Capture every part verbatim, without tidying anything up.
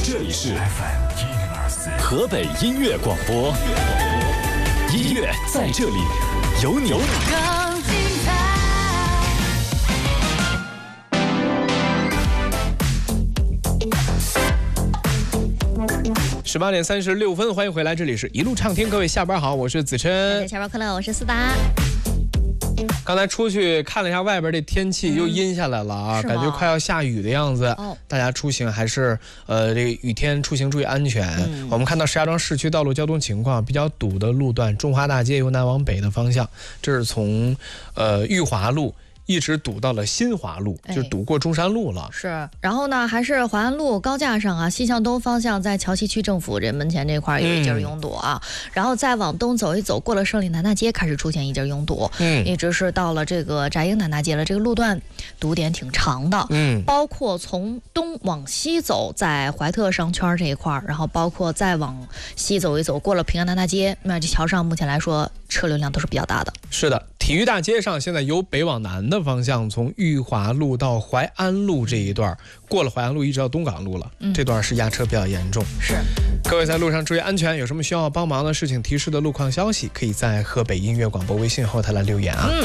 这里是 F M 一零二四河北音乐广播，音乐在这里，有你。更精彩。十八点三十六分，欢迎回来，这里是一路畅听，各位下班好，我是子琛。 下班快乐，我是思达。 刚才出去看了一下外边的天气，又阴下来了啊，感觉快要下雨的样子。哦、大家出行还是呃这个雨天出行注意安全。嗯、我们看到石家庄市区道路交通情况比较堵的路段，中华大街由南往北的方向，这是从呃裕华路一直堵到了新华路，就堵过中山路了。 是，然后呢，还是淮安路高架上啊，西向东方向在桥西区政府这门前这块有一节拥堵啊，嗯、然后再往东走一走，过了胜利南大街开始出现一节拥堵，嗯，一直是到了这个翟英南大街了，这个路段堵点挺长的，嗯，包括从东往西走，在怀特商圈这一块，然后包括再往西走一走，过了平安南大街，那这桥上目前来说车流量都是比较大的。 是的，体育大街上现在由北往南的方向，从裕华路到淮安路这一段，过了淮安路一直到东港路了，嗯、这段是压车比较严重。 是， 各位在路上注意安全，有什么需要帮忙的事情、提示的路况消息，可以在河北音乐广播微信后台来留言啊。嗯，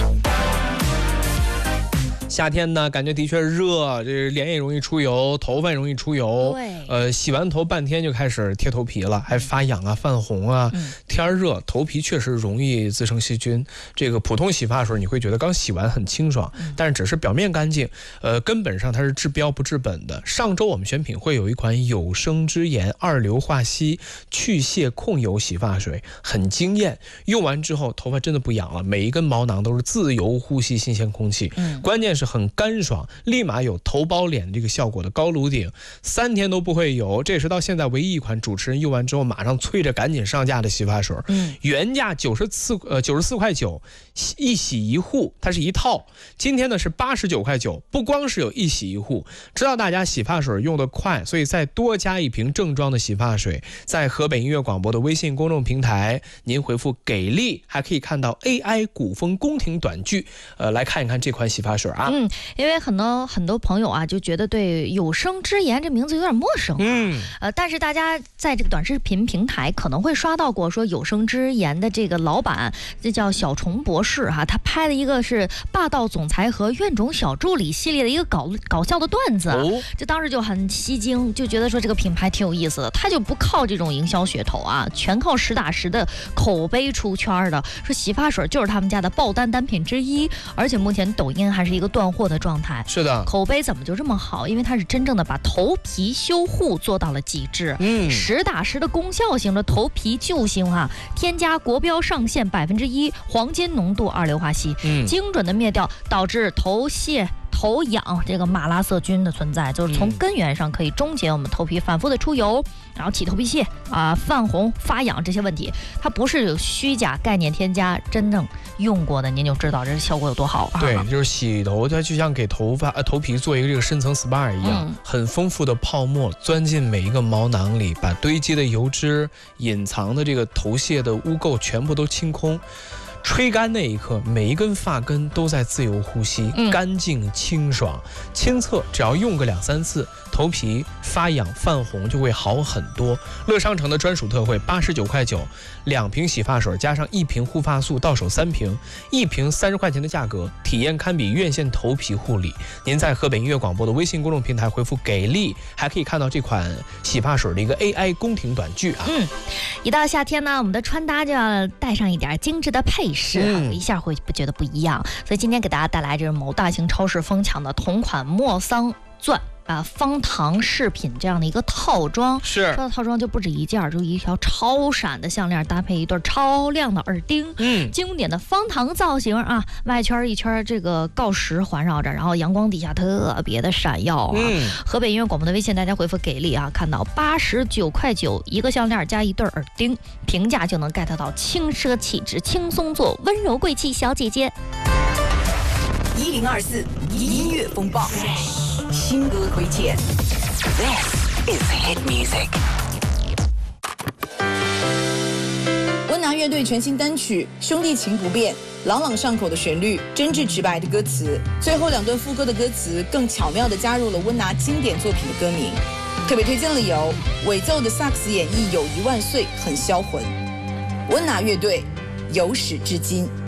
夏天呢，感觉的确热，这脸也容易出油，头发也容易出油。 对， 呃，洗完头半天就开始贴头皮了，还发痒啊、泛红啊。嗯、天热，头皮确实容易滋生细菌。这个普通洗发水你会觉得刚洗完很清爽，嗯、但是只是表面干净，呃，根本上它是治标不治本的。上周我们选品会有一款有生之颜二硫化硒去屑控油洗发水，很惊艳，用完之后头发真的不痒了，每一根毛囊都是自由呼吸新鲜空气。嗯，关键是很干爽，立马有头包脸这个效果的高颅顶，三天都不会油，这也是到现在唯一一款主持人用完之后马上催着赶紧上架的洗发水。嗯，原价九十四呃九十四块九一洗一护，它是一套，今天呢是八十九块九，不光是有一洗一护，知道大家洗发水用得快，所以再多加一瓶正装的洗发水，在河北音乐广播的微信公众平台，您回复给力，还可以看到 A I 古风宫廷短剧，呃，来看一看这款洗发水啊。 嗯，因为很多很多朋友啊，就觉得对有生之颜这名字有点陌生、啊，嗯，呃，但是大家在这个短视频平台可能会刷到过说有生之颜的这个老板，这叫小虫博士哈、啊，他拍的一个是霸道总裁和怨种小助理系列的一个搞搞笑的段子，哦，这当时就很吸睛，就觉得说这个品牌挺有意思的，他就不靠这种营销噱头啊，全靠实打实的口碑出圈的，说洗发水就是他们家的爆单单品之一，而且目前抖音还是一个断货的状态。 是的， 口碑怎么就这么好？因为它是真正的把头皮修护做到了极致，嗯，实打实的功效型的头皮救星啊！添加国标上限百分之一黄金浓度二硫化硒，嗯，精准的灭掉导致头屑、头痒这个马拉色菌的存在，就是从根源上可以终结我们头皮反复的出油，然后起头皮屑啊、呃、泛红、发痒这些问题。它不是有虚假概念添加，真正用过的您就知道这效果有多好。 对，就是洗头，它就像给头发、呃、头皮做一个这个深层 S P A 一样，嗯、很丰富的泡沫钻进每一个毛囊里，把堆积的油脂、隐藏的这个头屑的污垢全部都清空。吹干那一刻，每一根发根都在自由呼吸，嗯、干净清爽亲测，只要用个两三次，头皮发痒泛红就会好很多。乐商城的专属特惠，八十九块九，两瓶洗发水加上一瓶护发素，到手三瓶，一瓶三十块钱的价格，体验堪比院线头皮护理。您在河北音乐广播的微信公众平台回复给力，还可以看到这款洗发水的一个 A I 宫廷短剧啊。 嗯，一到夏天呢，我们的穿搭就要带上一点精致的配饰，嗯、一下会不觉得不一样。所以今天给大家带来这是某大型超市疯抢的同款莫桑钻啊，方糖饰品这样的一个套装， 是说到套装就不止一件，就一条超闪的项链搭配一对超亮的耳钉，嗯，经典的方糖造型啊，外圈一圈这个锆石环绕着，然后阳光底下特别的闪耀啊。嗯、河北音乐广播的微信大家回复给力啊，看到八十九块九一个项链加一对耳钉，评价就能 get 到轻奢气质、轻松做、温柔贵气小姐姐。 一零二四音乐风暴。新歌推荐 This is hit music。 温拿乐队全新单曲《兄弟情不变》，朗朗上口的旋律，真挚直白的歌词，最后两段副歌的歌词更巧妙地加入了温拿经典作品的歌名。 特别推荐理由：尾奏的萨克斯演绎友谊万岁，很销魂。温拿乐队有史至今。